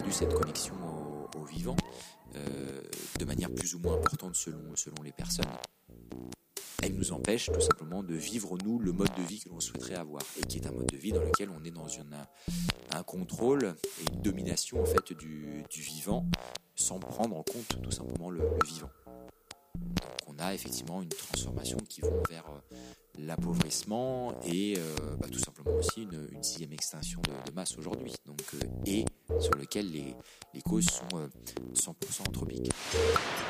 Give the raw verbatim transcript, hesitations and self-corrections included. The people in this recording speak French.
perdu cette connexion au, au vivant, euh, de manière plus ou moins importante selon, selon les personnes. Elle nous empêche tout simplement de vivre, nous, le mode de vie que l'on souhaiterait avoir, et qui est un mode de vie dans lequel on est dans une, un contrôle et une domination en fait, du, du vivant, sans prendre en compte tout simplement le, le vivant. Donc on a effectivement une transformation qui va vers euh, l'appauvrissement et euh, bah, tout simplement aussi une, une sixième extinction de, de masse aujourd'hui, donc, euh, et sur lequel les, les causes sont euh, cent pour cent anthropiques.